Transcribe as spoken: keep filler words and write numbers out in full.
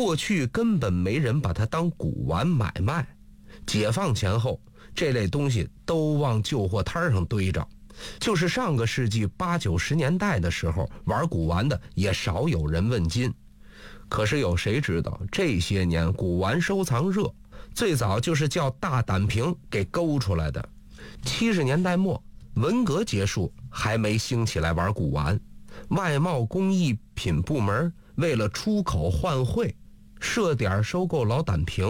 过去根本没人把它当古玩买卖。解放前后，这类东西都往旧货摊上堆着。就是上个世纪八九十年代的时候，玩古玩的也少有人问津。可是有谁知道，这些年古玩收藏热，最早就是叫大胆瓶给勾出来的。七十年代末，文革结束，还没兴起来玩古玩，外贸工艺品部门为了出口换汇，设点收购老胆瓶，